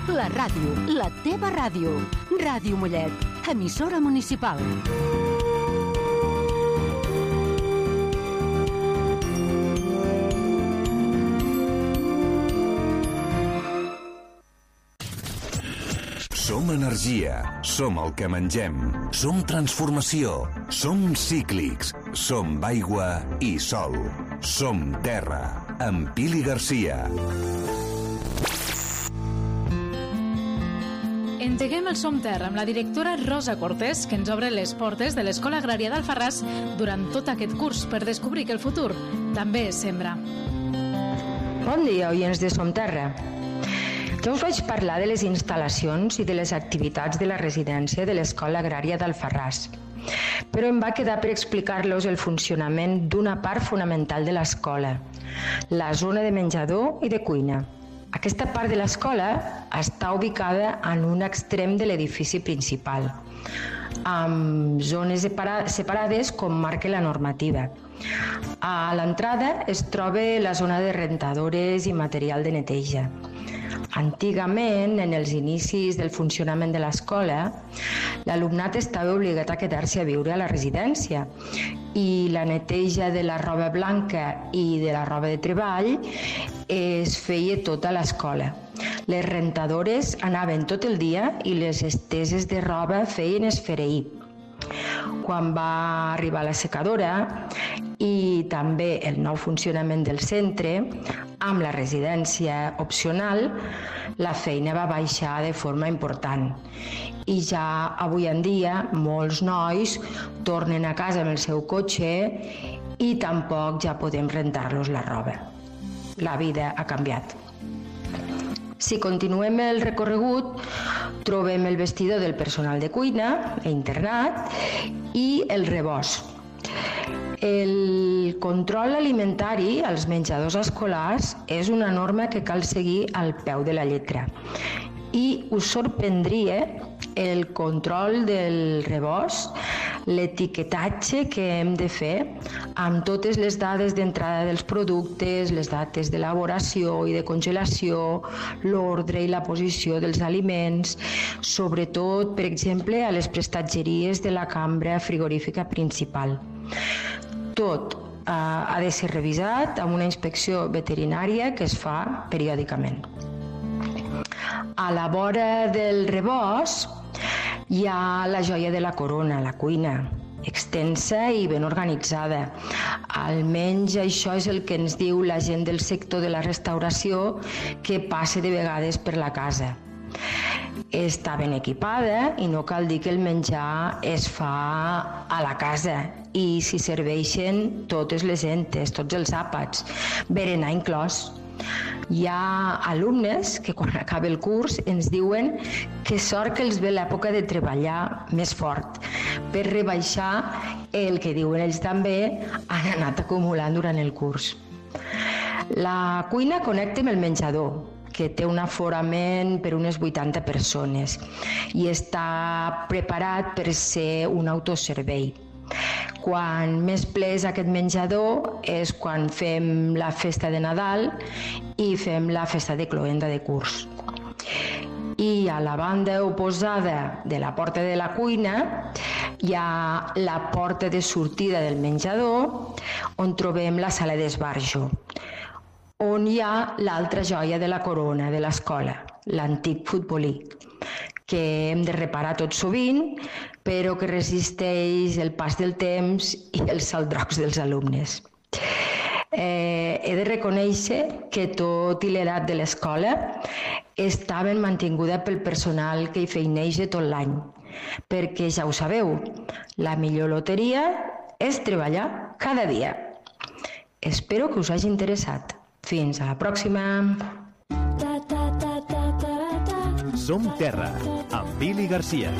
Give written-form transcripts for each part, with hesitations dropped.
La ràdio, la teva ràdio. Ràdio Mollet, emissora municipal. Som energia, som el que mengem, som transformació, som cíclics, som aigua i sol, som terra, amb Pili Garcia. Engeguem el Som Terra amb la directora Rosa Cortés, que ens obre les portes de l'Escola Agrària d'Alfarràs durant tot aquest curs per descobrir que el futur també és sembra. Bon dia, oients de Som Terra. Jo us vaig parlar de les instal·lacions i de les activitats de la residència de l'Escola Agrària d'Alfarràs, però em va quedar per explicar-los el funcionament d'una part fonamental de l'escola, la zona de menjador i de cuina. Aquesta part de l'escola està ubicada en un extrem de l'edifici principal, amb zones separades com marca la normativa. A l'entrada es troba la zona de rentadores i material de neteja. Antigament, en els inicis del funcionament de l'escola, l'alumnat estava obligat a quedar-se a viure a la residència i la neteja de la roba blanca i de la roba de treball es feia tota l'escola. Les rentadores anaven tot el dia i les esteses de roba feien esfereir. Quan va arribar la secadora i també el nou funcionament del centre, amb la residència opcional, la feina va baixar de forma important. I ja avui en dia molts nois tornen a casa amb el seu cotxe i tampoc ja podem rentar-los la roba. La vida ha canviat. Si continuem el recorregut, trobem el vestidor del personal de cuina, l'internat i el rebost. El control alimentari als menjadors escolars és una norma que cal seguir al peu de la lletra. I us sorprendria el control del rebost, l'etiquetatge que hem de fer amb totes les dades d'entrada dels productes, les dates d'elaboració i de congelació, l'ordre i la posició dels aliments, sobretot, per exemple, a les prestatgeries de la cambra frigorífica principal. Tot ha de ser revisat amb una inspecció veterinària que es fa periòdicament. A la vora del rebost hi ha la joia de la corona, la cuina, extensa i ben organitzada. Almenys això és el que ens diu la gent del sector de la restauració que passa de vegades per la casa. Està ben equipada i no cal dir que el menjar es fa a la casa i s'hi serveixen totes les entes, tots els àpats, berenar inclòs. Hi ha alumnes que quan acaba el curs ens diuen que sort que els ve l'època de treballar més fort per rebaixar el que diuen ells també han anat acumulant durant el curs. La cuina connecta amb el menjador, que té un aforament per unes 80 persones i està preparat per ser un autoservei. Quan més ple és aquest menjador és quan fem la festa de Nadal i fem la festa de cloenda de curs. I a la banda oposada de la porta de la cuina hi ha la porta de sortida del menjador on trobem la sala d'esbarjo, on hi ha l'altra joia de la corona de l'escola, l'antic futbolí, que hem de reparar tot sovint, però que resisteix el pas del temps i els saldrocs dels alumnes. He de reconèixer que tot i l'edat de l'escola està ben mantinguda pel personal que hi feineja tot l'any, perquè ja ho sabeu, la millor loteria és treballar cada dia. Espero que us hagi interessat. Fins a la pròxima! Som Terra, amb Pili Garcia.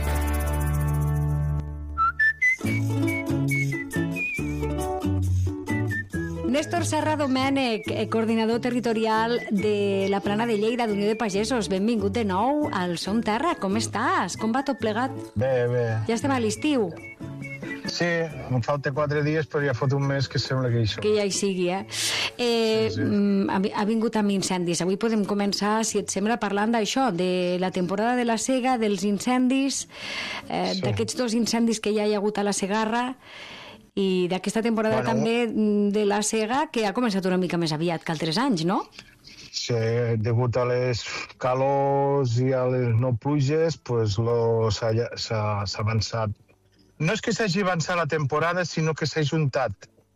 Néstor Serra Domènech, coordinador territorial de la Plana de Lleida d'Unió de Pagesos. Benvingut de nou al Som Terra. Com estàs? Com va tot plegat? Bé, bé. Ja estem a l'estiu. Sí, em falta 4 dies, però ja fot un mes que sembla que això. Que ja hi sigui, Ha vingut amb incendis. Avui podem començar, si et sembla, parlant d'això, de la temporada de la sega, dels incendis, d'aquests 2 incendis que ja hi ha hagut a la Segarra, i d'aquesta temporada també de la sega, que ha començat una mica més aviat que altres anys, no? Sí, degut a les calors i a les no pluges, pues s'ha avançat. No és que s'hagi avançat la temporada, sinó que s'ha juntat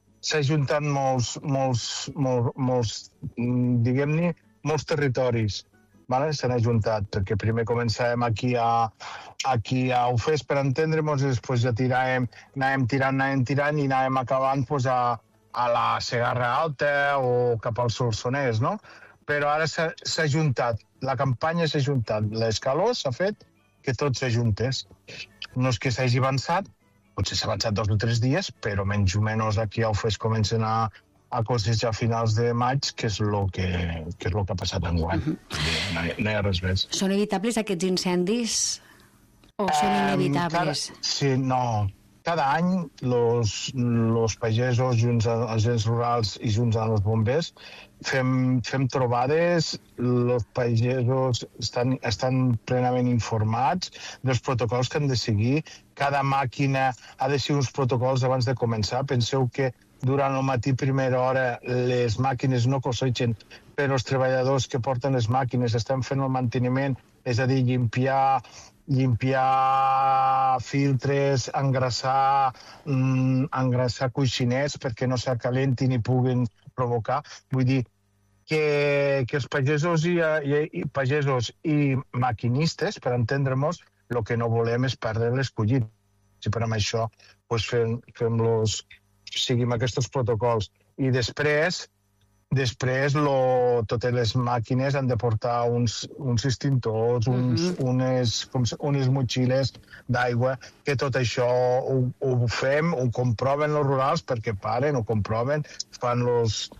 molts diguem-ne, molts territoris. S'han ajuntat, perquè primer començàvem aquí a Ufés, per entendre-nos, i després ja anàvem tirant i anàvem acabant a la Segarra Alta o cap al Solsonès, no? Però ara s'ha ajuntat, la campanya s'ha ajuntat, les calors s'ha fet que tot s'ajuntés. No és que s'hagi avançat, potser s'ha avançat 2 o 3 dies, però menys o menys aquí a Ufés comencen a cosejar a finals de maig, que és el que ha passat enguany. No hi ha res més. Són evitables aquests incendis o són inevitables? Sí, no. Cada any els pagesos, junts als agents rurals i junts amb els bombers, fem trobades, els pagesos estan plenament informats dels protocols que han de seguir. Cada màquina ha de seguir uns protocols abans de començar. Penseu que durant el matí, primera hora, les màquines no cosegen, però els treballadors que porten les màquines estan fent el manteniment, és a dir, limpiar filtres, engrassar coixinets perquè no s'acalentin i puguin provocar. Vull dir que els pagesos i maquinistes, per entendre-nos, el que no volem és perdre les collites. I per amb això seguim aquests protocols. I després totes les màquines han de portar uns extintors, unes motxilles d'aigua, que tot això ho fem, ho comproven els rurals, perquè paren, ho comproven, fan los...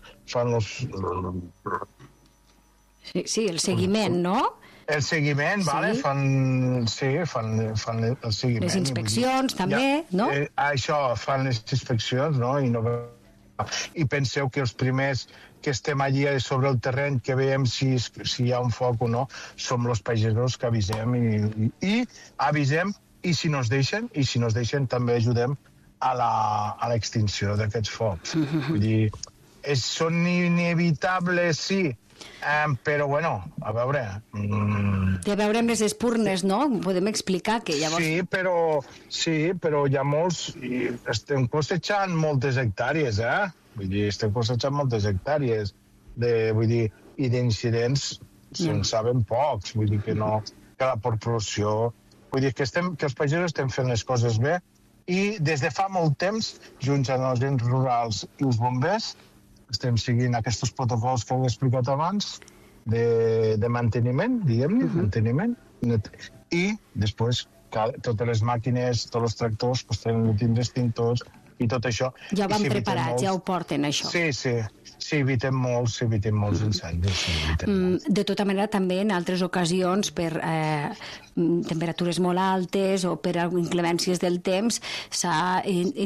Sí, el seguiment, no? El seguiment, vale? Fan el seguiment. Les inspeccions, també, no? Això, fan les inspeccions, no? I penseu que els primers que estem allí sobre el terreny, que veiem si hi ha un foc o no, som els pagesos que avisem i avisem, i si no es deixen també ajudem a l'extinció d'aquests focs. Vull dir, són inevitables, sí, però, bueno, a veure... Té a veure amb les espurnes, no? Podem explicar que llavors... Sí, però hi ha molts... Estem cosechant moltes hectàrees, Vull dir, estem cosechant moltes hectàrees. Vull dir, i d'incidents se'n saben pocs. Vull dir que no... Que la proporció... Vull dir que els pagesos estem fent les coses bé i des de fa molt temps, junts amb els ens rurals i els bombers, estem seguint aquests protocols que he explicat abans de manteniment, diguem-ne, manteniment. I després totes les màquines, tots els tractors tenen de tindre extintors i tot això. Ja ho van preparats, ja ho porten, això. Sí, evitem molts incendis. De tota manera, també en altres ocasions, per temperatures molt altes o per inclemències del temps, s'ha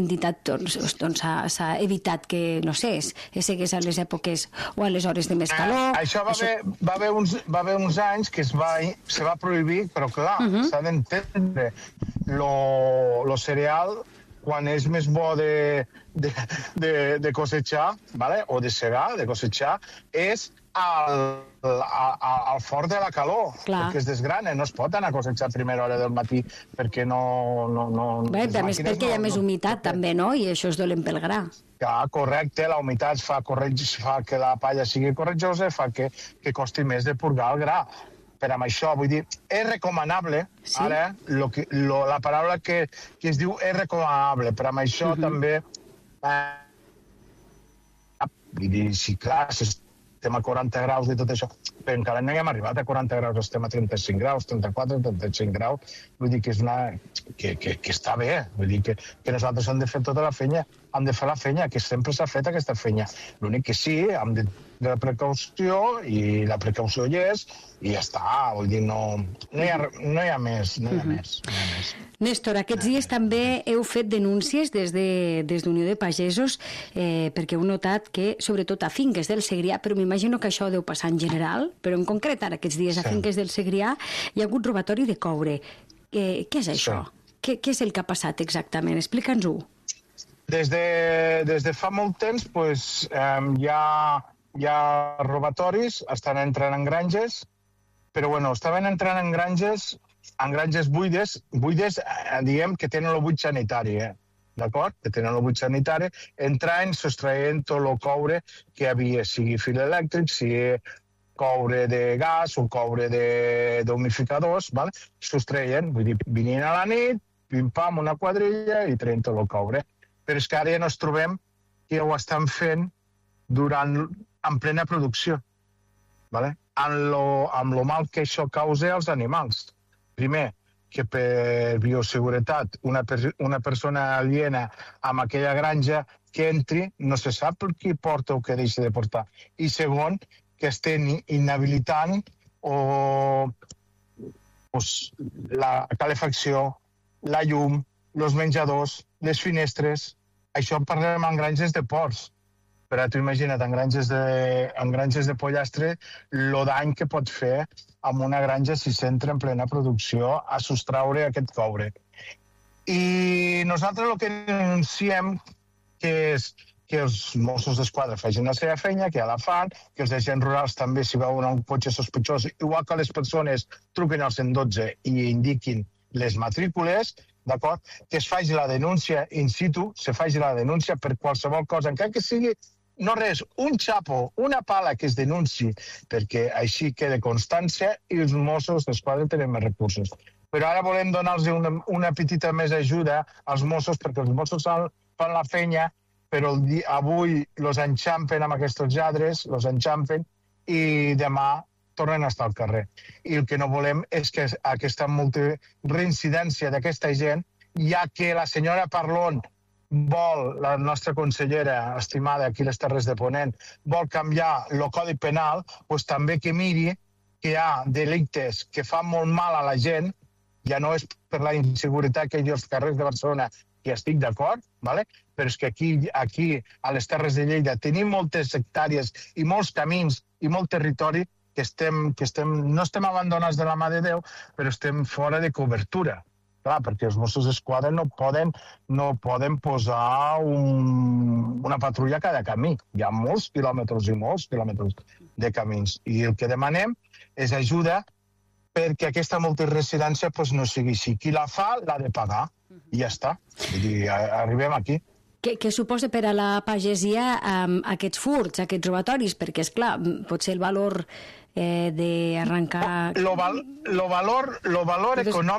evitat que, no sé, es segués a les èpoques o a les hores de més calor. Això va haver uns anys que se va prohibir, però clar, s'ha d'entendre el cereal quan és més bo de cosejar, o de segar, de cosejar, és al fort de la calor, perquè es desgrana, no es pot anar a cosejar a primera hora del matí, perquè no... Bé, a més perquè hi ha més humitat, també, no? I això és dolent pel gra. Correcte, la humitat fa que la palla sigui coratjosa, fa que costi més de purgar el gra. Per amb això, vull dir, és recomanable, ara, la paraula que es diu és recomanable, per amb això també, vull dir, sí, clar, estem a 40 graus i tot això, però encara no hem arribat a 40 graus, estem a 35 graus, 34, 35 graus, vull dir que és que està bé, vull dir que nosaltres hem de fer tota la feina. hem de fer la feina, que sempre s'ha fet aquesta feina. L'únic que sí, hem de la precaució, i la precaució hi és, i ja està, vull dir, no hi ha més. Néstor, aquests dies també heu fet denúncies des d'Unió de Pagesos, perquè heu notat que, sobretot a finques del Segrià, però m'imagino que això deu passar en general, però en concret ara aquests dies a finques del Segrià hi ha hagut robatori de coure. Què és això? Què és el que ha passat exactament? Explica'ns-ho. Des de fa molt temps hi ha robatoris, estan entrant en granges, però estaven entrant en granges buides, diguem que tenen el buit sanitari, d'acord? Que tenen el buit sanitari, entraven, sostraient tot el coure que hi havia, sigui fil elèctric, sigui coure de gas o coure d'humificadors, sostreien, vull dir, venien a la nit, pim-pam, una quadrilla i treien tot el coure. Però és que ara ja ens trobem que ho estan fent en plena producció, amb lo mal que això causa als animals. Primer, que per bioseguretat una persona aliena amb aquella granja que entri no se sap per qui porta o què deixa de portar. I segon, que estem inhabilitant la calefacció, la llum, els menjadors, les finestres. Això en parlem en granges de porcs. Però tu imagina't, en granges de pollastre, el dany que pot fer amb una granja si s'entra en plena producció a sostraure aquest coure. I nosaltres el que denunciem és que els Mossos d'Esquadra facin la seva feina, que ja la fan, que els agents rurals també, si veuen un cotxe sospitós, igual que les persones truquen al 112 i indiquin les matrícules, d'acord? Que es faci la denúncia in situ, se faci la denúncia per qualsevol cosa, encara que sigui no res, un xapo, una pala que es denunci, perquè així queda constància i els Mossos d'Esquadra tenen més recursos. Però ara volem donar-los una petita més ajuda als Mossos, perquè els Mossos fan la feina, però avui els enxampen amb aquests lladres, els enxampen, i demà tornen a estar al carrer. I el que no volem és que aquesta reincidència d'aquesta gent, ja que la senyora Parlon vol, la nostra consellera estimada aquí a les Terres de Ponent, vol canviar el Codi Penal, doncs també que miri que hi ha delictes que fan molt mal a la gent, ja no és per la inseguretat que hi ha als carrers de Barcelona, que estic d'acord, però és que aquí, a les Terres de Lleida, tenim moltes hectàrees i molts camins i molt territori que no estem abandonats de la mà de Déu, però estem fora de cobertura. Clar, perquè els Mossos d'Esquadra no poden posar una patrulla a cada camí. Hi ha molts quilòmetres i molts quilòmetres de camins. I el que demanem és ajuda perquè aquesta multiresidència no sigui així. Qui la fa l'ha de pagar i ja està. Vull dir, arribem aquí. Què suposa per a la pagesia aquests furts, aquests robatoris? Perquè, esclar, potser el valor d'arrencar... El valor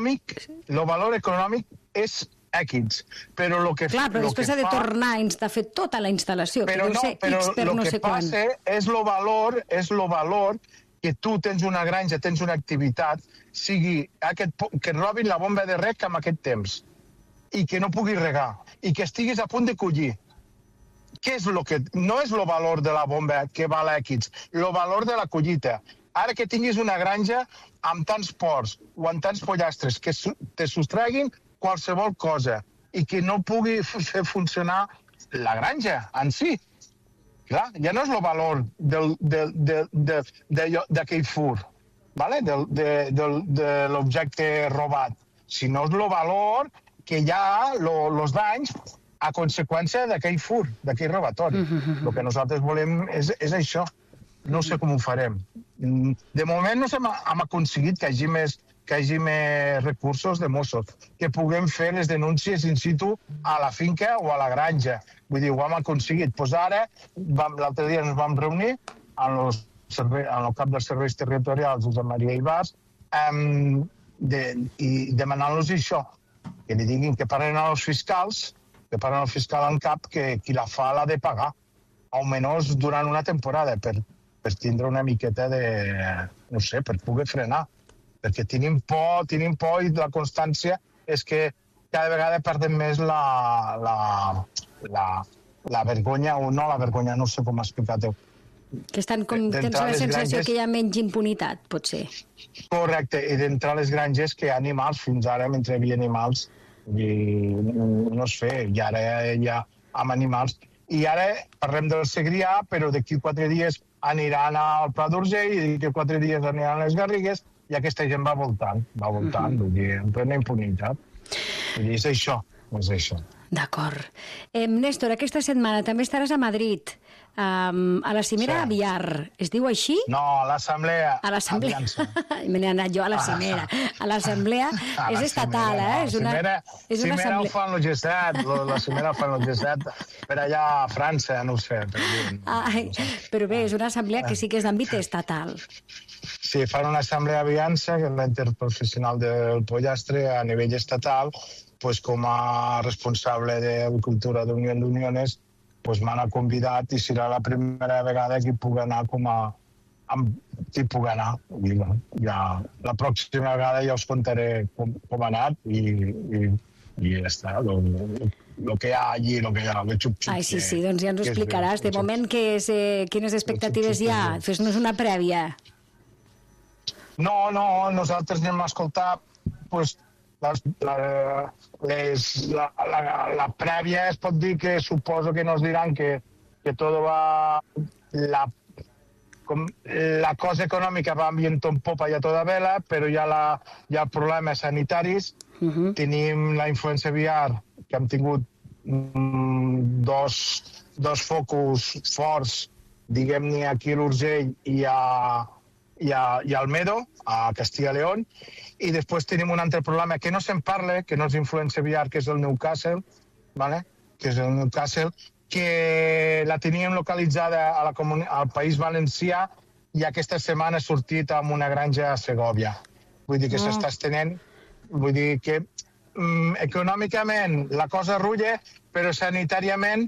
econòmic és X, però el que... Clar, però després ha de tornar a fer tota la instal·lació, que deu ser X per no sé quan. Però el que passa és el valor que tu tens una granja, tens una activitat, sigui que robin la bomba de reg en aquest temps i que no puguis regar, i que estiguis a punt de collir. Què és el que... No és el valor de la bomba que val X, el valor de la collita. Ara que tinguis una granja amb tants porcs o amb tants pollastres que te sostreguin qualsevol cosa i que no pugui fer funcionar la granja en si. Clar, ja no és el valor d'aquell fur, de l'objecte robat, sinó és el valor que hi ha els danys a conseqüència d'aquell fur, d'aquell robatori. El que nosaltres volem és això. No sé com ho farem. De moment no hem aconseguit que hi hagi més recursos de Mossos, que puguem fer les denúncies in situ a la finca o a la granja. Vull dir, ho hem aconseguit. Doncs ara, l'altre dia ens vam reunir amb el cap dels serveis territorials, Josep Maria Ibars, i demanant-los això, que li diguin que parlen als fiscals, que parlen al fiscal en cap, que qui la fa l'ha de pagar, almenys durant una temporada, per tindre una miqueta de... no sé, per poder frenar. Perquè tenim por i la constància és que cada vegada perdem més la vergonya, o no la vergonya, no sé com explicar-ho. Que estan com, tens la sensació que hi ha menys impunitat, potser. Correcte, i d'entrar a les granges que hi ha animals, fins ara mentre hi havia animals, i no es fer, i ara hi ha amb animals. I ara parlem del Segrià, però d'aquí 4 dies aniran al Pla d'Urgell, i d'aquí 4 dies aniran a les Garrigues, i aquesta gent va voltant, vull dir, en plena impunitat. Vull dir, és això. D'acord. Néstor, aquesta setmana també estaràs a Madrid, a la Cimera Aviar. Es diu així? No, a l'Assemblea. A l'Assemblea. Me n'he anat jo a la Cimera. A l'Assemblea és estatal, és una Cimera ho fan el G7, la Cimera ho fan el G7 per allà a França, no ho sé. Però bé, és una assemblea que sí que és d'àmbit estatal. Sí, fan una assemblea aviança, que és la interprofessional del pollastre a nivell estatal, pues com a responsable d'Agricultura d'Unió d'Uniones, pues m'han convidat i serà la primera vegada que puc anar la pròxima vegada ja us contaré com ha anat i ja està, el que hi ha allí, el que hi ha, el xup-xup. Ai, sí, doncs ja ens ho explicaràs. De moment, quines expectatives hi ha? Fes-nos una prèvia. No, nosaltres anem a escoltar pues, la prèvia es pot dir que suposo que nos diran que tot va... La cosa econòmica va viento en popa i a tota vela, però hi ha problemes sanitaris. Tenim la influenza aviar, que hem tingut dos focus forts, diguem-ne, aquí a l'Urgell i a Almedo, a Castilla y León, i després tenim un altre problema que no se'n parla, que no és influenza aviar, que és el Newcastle, que la teníem localitzada al País Valencià i aquesta setmana ha sortit amb una granja a Segòvia. Vull dir que s'està estenent, vull dir que econòmicament la cosa rulla, però sanitàriament,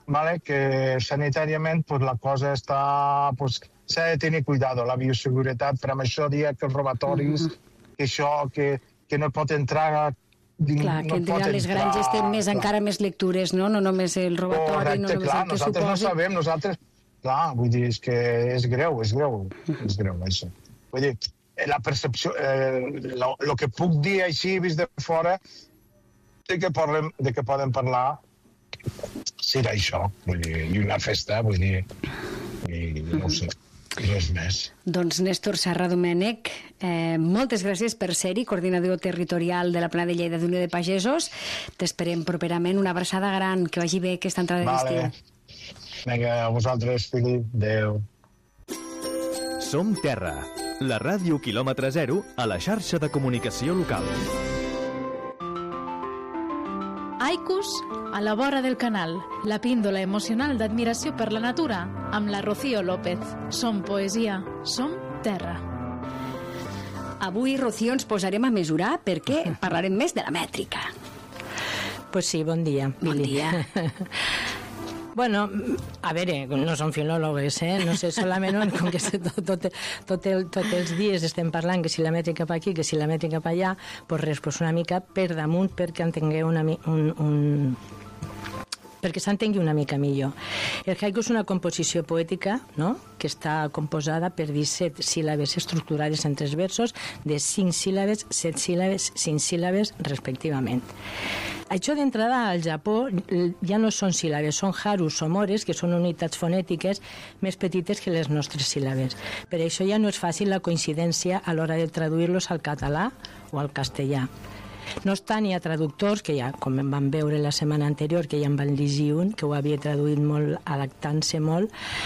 la cosa està... S'ha de tenir cuidado, la bioseguretat, per amb això dia que els robatoris, que això, que no pot entrar... Clar, que a les granges tenen encara més lectures, no? No només el robatori, no només el que suposa... Nosaltres no sabem, clar, vull dir, és que és greu, això. Vull dir, la percepció, el que puc dir així, vist de fora, de que poden parlar, serà això, vull dir, i una festa, vull dir, i no ho sé. Res més. Doncs Néstor Serra Domènech, moltes gràcies per ser-hi, coordinador territorial de la Plana de Lleida d'Unió de Pagesos. T'esperem properament. Una abraçada gran, que vagi bé aquesta entrada d'estiu. Vinga, a vosaltres, Filip. Adéu. Som Terra, la ràdio quilòmetre zero a la xarxa de comunicació local. Aikus a la vora del canal, la píndola emocional d'admiració per la natura, amb la Rocío López. Som poesia, som terra. Avui, Rocío, ens posarem a mesurar perquè parlarem més de la mètrica. Pues sí, bon dia. Bon dia. Bueno, a veure, no som filòlogues, no sé, solament com que tots els dies estem parlant que si la mètrica per aquí, que si la mètrica per allà, doncs res, una mica per damunt perquè entengueu perquè s'entengui una mica millor. El haiku és una composició poètica, no?, que està composada per 17 síl·labes estructurades en 3 versos de 5 síl·labes, 7 síl·labes, 5 síl·labes, respectivament. Això d'entrada al Japó ja no són síl·labes, són harus o mores, que són unitats fonètiques més petites que les nostres síl·labes. Per això ja no és fàcil la coincidència a l'hora de traduir-los al català o al castellà. No obstant, hi ha traductors, que ja, com vam veure la setmana anterior, que ja en van llegir un, que ho havia traduït molt, adaptant-se molt,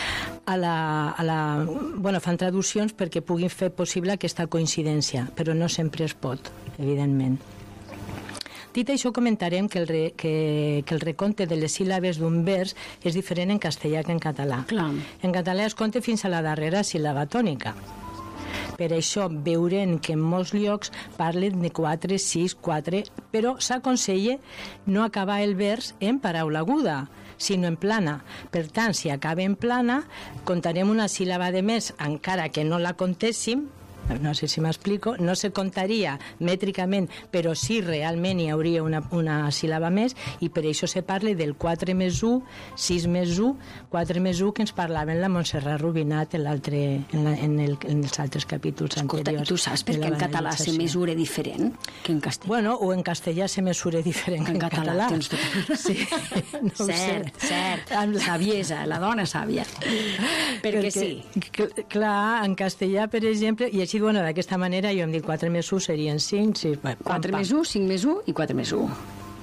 fan traduccions perquè puguin fer possible aquesta coincidència, però no sempre es pot, evidentment. Dit això, comentarem que el recompte de les síl·labes d'un vers és diferent en castellà que en català. Clar. En català es compta fins a la darrera síl·laba tònica. Per això veurem que en molts llocs parlen de 4, 6, 4, però s'aconsella no acabar el vers en paraula aguda, sinó en plana. Per tant, si acaba en plana, comptarem una síl·laba de més, encara que no la contéssim, no sé si m'explico, no se comptaria mètricament, però sí realment hi hauria una síl·laba més, i per això se parla del 4 més 1, 6 més 1, 4 més 1 que ens parlaven la Montserrat Rubinat en els altres capítols anteriors. Escolta, tu saps per què en català se mesura diferent que en castellà? Bueno, o en castellà se mesura diferent que en català. Tens tot. Sí, no cert. Saviesa, la dona sàvia. Perquè sí. Clar, en castellà, per exemple, i així, bueno, d'aquesta manera jo em dic 4 més 1 serien 5, 4 més 1, 5 més 1 i 4 més 1.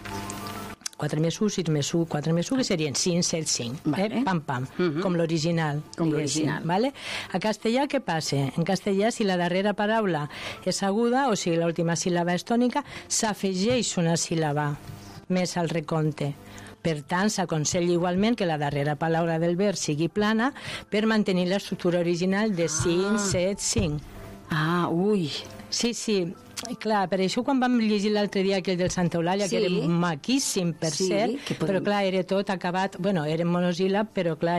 4 més 1, 6 més 1, 4 més 1, que serien 5, 7, 5. Vale. Pam, pam, com l'original. Vale? A castellà què passa? En castellà, si la darrera paraula és aguda, o sigui, l'última síl·laba és tònica, s'afegeix una síl·laba més al recompte. Per tant, s'aconsella igualment que la darrera paraula del vers sigui plana per mantenir l'estructura original de 5, 7, 5. Ah, ui. Sí. Clar, per això quan vam llegir l'altre dia aquell del Santa Eulàlia, que era maquíssim, per cert, però clar, era tot acabat, bueno, era en monosíl·lab, però clar,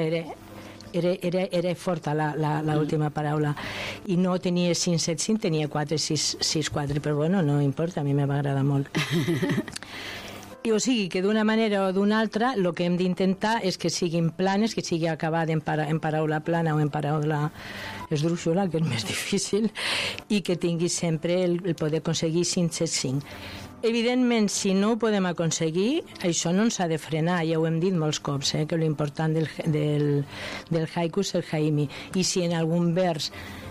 era forta l'última paraula. I no tenia 5, 7, 5, tenia 4, 6, 4, però bueno, no importa, a mi me va agradar molt. I o sigui que d'una manera o d'una altra el que hem d'intentar és que siguin planes, que sigui acabat en paraula plana o en paraula esdrúixola, que és més difícil, i que tingui sempre el poder aconseguir 5, 7, 5. Evidentment, si no ho podem aconseguir, això no ens ha de frenar, ja ho hem dit molts cops, que l'important del haiku és el haimi. I si en algun vers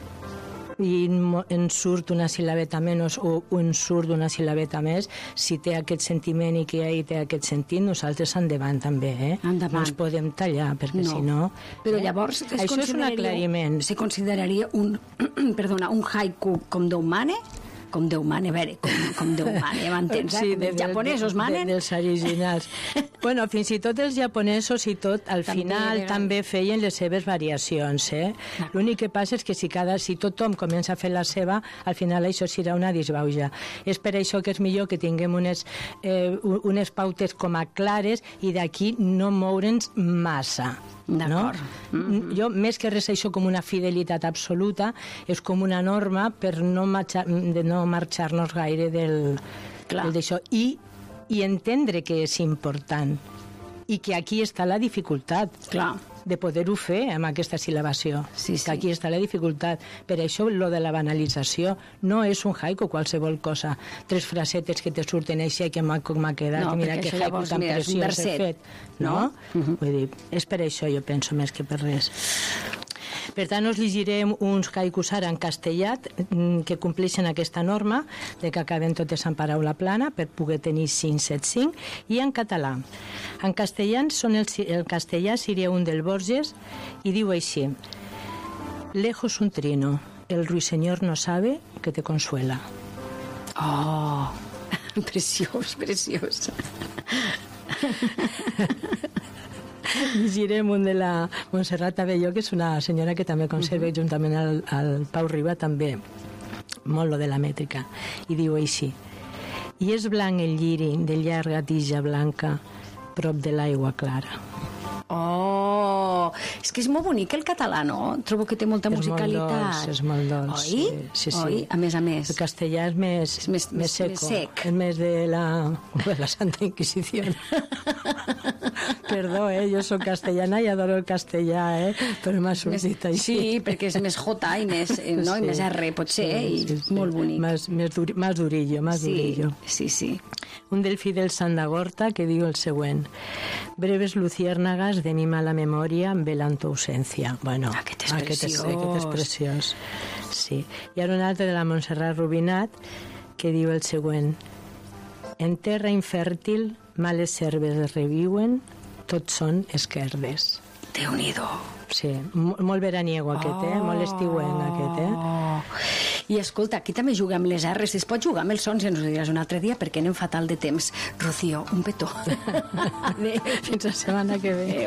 i en surt una síl·labeta menys o en surt una síl·labeta més, si té aquest sentiment i que ahí té aquest sentit, nosaltres endavant també, Endavant. No ens podem tallar, perquè si no... Però llavors això és un aclariment. Se consideraria un haiku com Déu mane? Com Déu mane, a veure, com Déu mane, m'entens? Sí, els japonesos manen? Dels originals. Bueno, fins i tot els japonesos i tot, al final també feien les seves variacions, L'únic que passa és que si tothom comença a fer la seva, al final això serà una disbauja. És per això que és millor que tinguem unes pautes com a clares i d'aquí no moure'ns massa. D'acord. No? Jo, més que res això com una fidelitat absoluta, és com una norma per no marxar-nos gaire d'això i entendre que és important i que aquí està la dificultat de poder-ho fer amb aquesta síl·labació. Sí. Que aquí està la dificultat. Per això lo de la banalització no és un haiku qualsevol cosa. 3 frasetes que te surten així que m'ha quedat i mira que haiku tan preciós he fet. No? Vull dir, és per això jo penso més que per res. Per tant, us llegirem uns haikus ara en castellà que compleixen aquesta norma de que acaben totes en paraula plana per poder tenir 5, 7, 5, i en català. En castellà, el castellà seria un del Borges i diu així: lejos un trino, el ruiseñor no sabe que te consuela. Oh, preciós, preciós. Llegirem un de la Montserrat Abelló, que és una senyora que també conserva, juntament al Pau Riba, també molt lo de la mètrica, i diu així: i és blanc el lliri de llarga tija blanca prop de l'aigua clara. Oh, és que és molt bonic el català, no? Trobo que té molta musicalitat. És molt dolç. Oi? Sí. Oi? A més. El castellà és més seco. És més de la Santa Inquisició. Perdó, jo soc castellana i adoro el castellà, però m'ha sortit així. Sí, perquè és més jota i més, no? I més R, potser, i molt bonic. Más durillo. Sí. Un del Fidel Sandagorta que diu el següent: breves luciérnagas de mi mala memoria velan tu ausencia. Bueno, aquest és preciós. Sí. I ara un altre de la Montserrat Rubinat que diu el següent: en terra infèrtil males herbes reviuen, tots són esquerdes. Déu-n'hi-do. Sí, molt veraniego aquest, molt estiuenc aquest, I escolta, aquí també juguem les R's. Es pot jugar amb els sons, ja ens ho diràs un altre dia, perquè anem fatal de temps. Rocío, un petó. Fins la setmana que ve.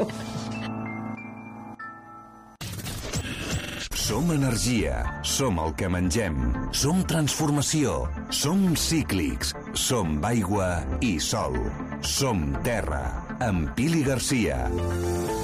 Som energia, som el que mengem, som transformació, som cíclics, som aigua i sol, som terra, amb Pili Garcia.